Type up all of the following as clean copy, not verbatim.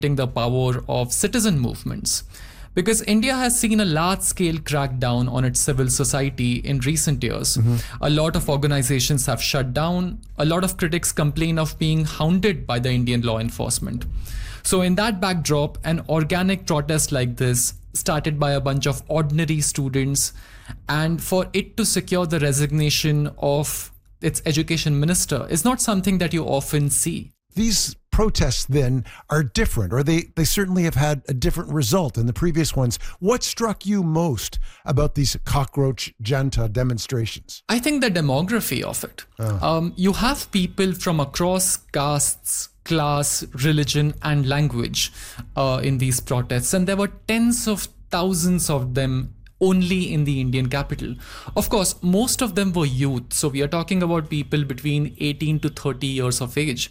the power of citizen movements. Because India has seen a large scale crackdown on its civil society in recent years. A lot of organizations have shut down. A lot of critics complain of being hounded by the Indian law enforcement. So, in that backdrop, an organic protest like this, started by a bunch of ordinary students, and for it to secure the resignation of its education minister, is not something that you often see. These protests then are different, or they certainly have had a different result than the previous ones. What struck you most about these cockroach Janta demonstrations? I think the demography of it. You have people from across castes, class, religion, and language in these protests, and there were tens of thousands of them only in the Indian capital. Of course, most of them were youth. So we are talking about people between 18 to 30 years of age,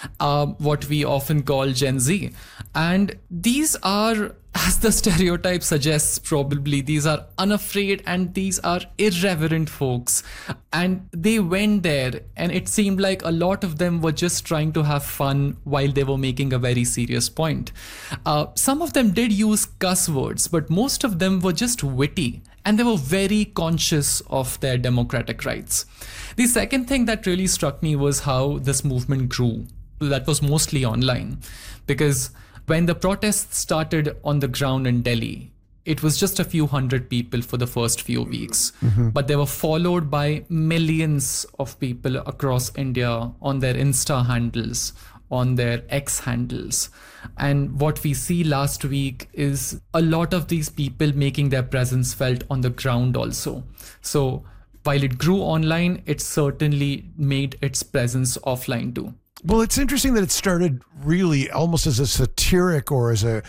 what we often call Gen Z. And these are, as the stereotype suggests, probably, these are unafraid and these are irreverent folks. And they went there, and it seemed like a lot of them were just trying to have fun while they were making a very serious point. Some of them did use cuss words, but most of them were just witty, and they were very conscious of their democratic rights. The second thing that really struck me was how this movement grew. That was mostly online, because when the protests started on the ground in Delhi, it was just a few hundred people for the first few weeks. But they were followed by millions of people across India on their Insta handles, on their X handles. And what we see last week is a lot of these people making their presence felt on the ground also. So while it grew online, it certainly made its presence offline too. Well, it's interesting that it started really almost as a satiric or as a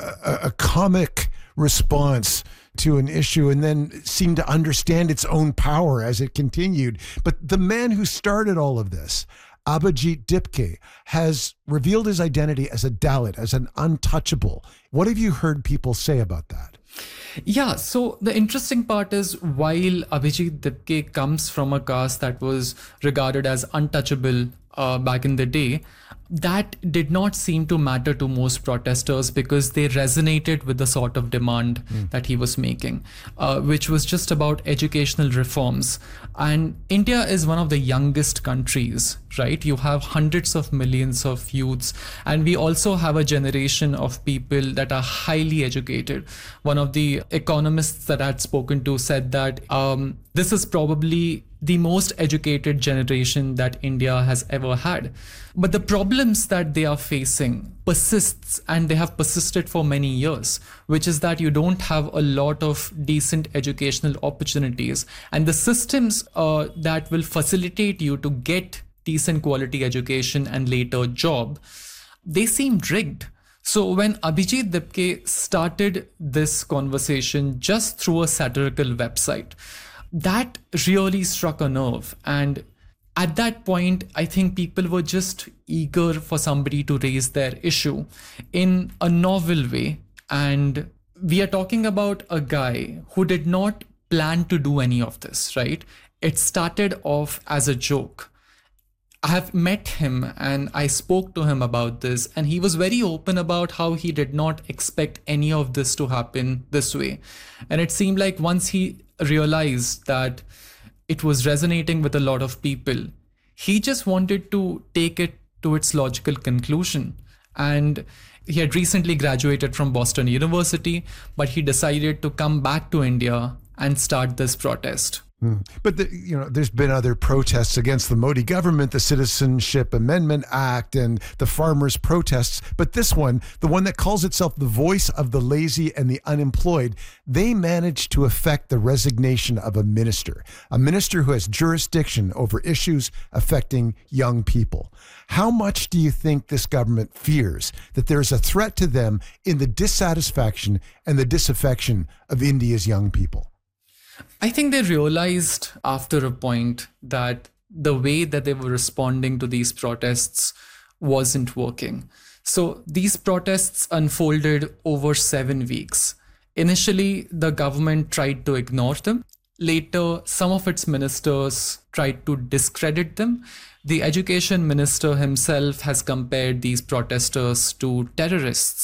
comic response to an issue, and then seemed to understand its own power as it continued. But the man who started all of this, Abhijit Dipke, has revealed his identity as a Dalit, as an untouchable. What have you heard people say about that? Yeah, so the interesting part is, while Abhijit Dipke comes from a caste that was regarded as untouchable back in the day, that did not seem to matter to most protesters, because they resonated with the sort of demand that he was making, which was just about educational reforms. And India is one of the youngest countries, right? You have hundreds of millions of youths, and we also have a generation of people that are highly educated. One of the economists that I had spoken to said that this is probably the most educated generation that India has ever had. But the problems that they are facing persists, and they have persisted for many years, which is that you don't have a lot of decent educational opportunities, and the systems that will facilitate you to get decent quality education and later job, they seem rigged. So when Abhijit Dipke started this conversation just through a satirical website, that really struck a nerve. And at that point, I think people were just eager for somebody to raise their issue in a novel way. And we are talking about a guy who did not plan to do any of this, right? It started off as a joke. I have met him and I spoke to him about this, and he was very open about how he did not expect any of this to happen this way. And it seemed like once he realized that it was resonating with a lot of people, he just wanted to take it to its logical conclusion. And he had recently graduated from Boston University, but he decided to come back to India and start this protest. But there's been other protests against the Modi government, the Citizenship Amendment Act, and the farmers' protests. But this one, the one that calls itself the voice of the lazy and the unemployed, they managed to effect the resignation of a minister who has jurisdiction over issues affecting young people. How much do you think this government fears that there is a threat to them in the dissatisfaction and the disaffection of India's young people? I think they realized after a point that the way that they were responding to these protests wasn't working. So these protests unfolded over 7 weeks. Initially, the government tried to ignore them. Later, some of its ministers tried to discredit them. The education minister himself has compared these protesters to terrorists.